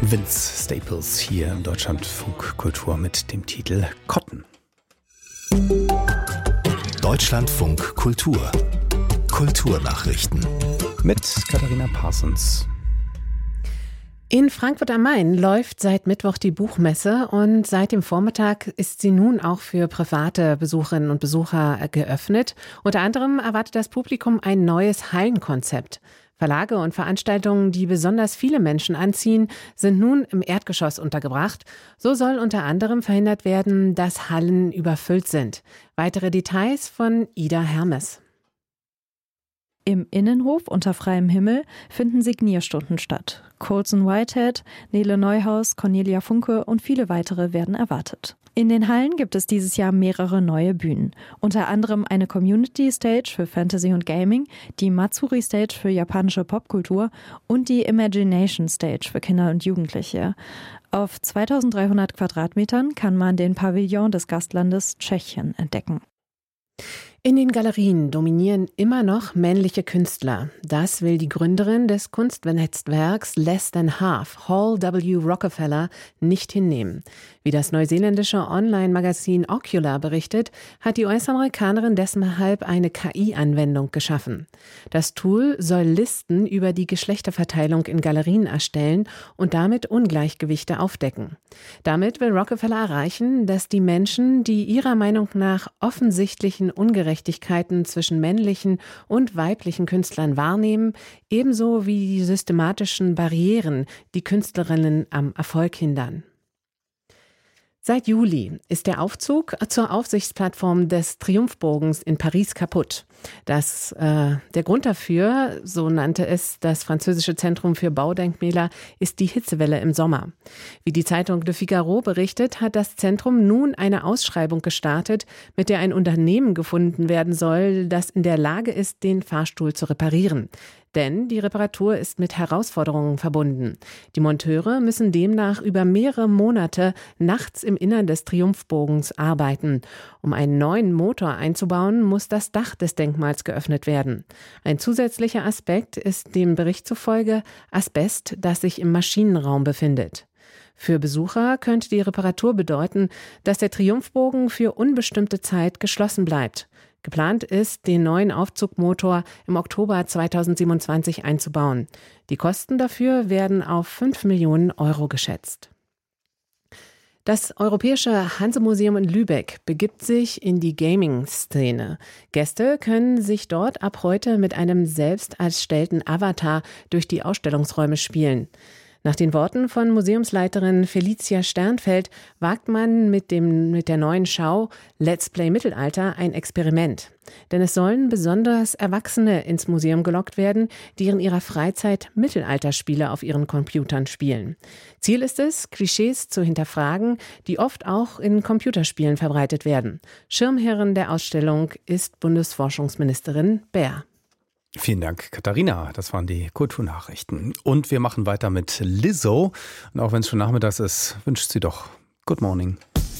Vince Staples hier im Deutschlandfunk Kultur mit dem Titel Cotton. Deutschlandfunk Kultur. Kulturnachrichten. Mit Katharina Parsons. In Frankfurt am Main läuft seit Mittwoch die Buchmesse und seit dem Vormittag ist sie nun auch für private Besucherinnen und Besucher geöffnet. Unter anderem erwartet das Publikum ein neues Hallenkonzept. Verlage und Veranstaltungen, die besonders viele Menschen anziehen, sind nun im Erdgeschoss untergebracht. So soll unter anderem verhindert werden, dass Hallen überfüllt sind. Weitere Details von Ida Hermes. Im Innenhof unter freiem Himmel finden Signierstunden statt. Colson Whitehead, Nele Neuhaus, Cornelia Funke und viele weitere werden erwartet. In den Hallen gibt es dieses Jahr mehrere neue Bühnen. Unter anderem eine Community Stage für Fantasy und Gaming, die Matsuri Stage für japanische Popkultur und die Imagination Stage für Kinder und Jugendliche. Auf 2300 Quadratmetern kann man den Pavillon des Gastlandes Tschechien entdecken. In den Galerien dominieren immer noch männliche Künstler. Das will die Gründerin des Kunstnetzwerks Less Than Half, Hall W. Rockefeller, nicht hinnehmen. Wie das neuseeländische Online-Magazin Ocular berichtet, hat die US-Amerikanerin deshalb eine KI-Anwendung geschaffen. Das Tool soll Listen über die Geschlechterverteilung in Galerien erstellen und damit Ungleichgewichte aufdecken. Damit will Rockefeller erreichen, dass die Menschen, die ihrer Meinung nach offensichtlichen Ungerechtigkeiten zwischen männlichen und weiblichen Künstlern wahrnehmen, ebenso wie die systematischen Barrieren, die Künstlerinnen am Erfolg hindern. Seit Juli ist der Aufzug zur Aufsichtsplattform des Triumphbogens in Paris kaputt. Der Grund dafür, so nannte es das französische Zentrum für Baudenkmäler, ist die Hitzewelle im Sommer. Wie die Zeitung Le Figaro berichtet, hat das Zentrum nun eine Ausschreibung gestartet, mit der ein Unternehmen gefunden werden soll, das in der Lage ist, den Fahrstuhl zu reparieren. Denn die Reparatur ist mit Herausforderungen verbunden. Die Monteure müssen demnach über mehrere Monate nachts im Innern des Triumphbogens arbeiten. Um einen neuen Motor einzubauen, muss das Dach des Denkmals geöffnet werden. Ein zusätzlicher Aspekt ist dem Bericht zufolge Asbest, das sich im Maschinenraum befindet. Für Besucher könnte die Reparatur bedeuten, dass der Triumphbogen für unbestimmte Zeit geschlossen bleibt. Geplant ist, den neuen Aufzugmotor im Oktober 2027 einzubauen. Die Kosten dafür werden auf 5 Millionen Euro geschätzt. Das Europäische Hanse-Museum in Lübeck begibt sich in die Gaming-Szene. Gäste können sich dort ab heute mit einem selbst erstellten Avatar durch die Ausstellungsräume spielen. Nach den Worten von Museumsleiterin Felicia Sternfeld wagt man mit der neuen Schau Let's Play Mittelalter ein Experiment. Denn es sollen besonders Erwachsene ins Museum gelockt werden, die in ihrer Freizeit Mittelalterspiele auf ihren Computern spielen. Ziel ist es, Klischees zu hinterfragen, die oft auch in Computerspielen verbreitet werden. Schirmherrin der Ausstellung ist Bundesforschungsministerin Baer. Vielen Dank, Katharina. Das waren die Kulturnachrichten. Und wir machen weiter mit Lizzo. Und auch wenn es schon nachmittags ist, wünscht sie doch Good Morning.